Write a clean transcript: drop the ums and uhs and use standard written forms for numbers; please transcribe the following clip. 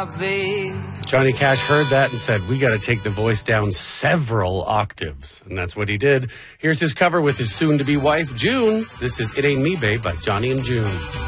my babe. Johnny Cash heard that and said, we got to take the voice down several octaves. And that's what he did. Here's his cover with his soon-to-be wife, June. This is It Ain't Me, Babe by Johnny and June.